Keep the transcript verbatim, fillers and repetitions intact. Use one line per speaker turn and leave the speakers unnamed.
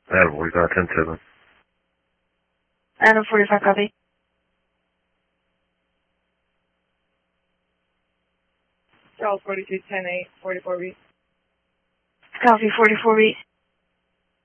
Adam forty-five, ten seven.
Adam forty-five, copy.
Charles forty-two, ten eight, forty-four B.
Copy, forty-four B.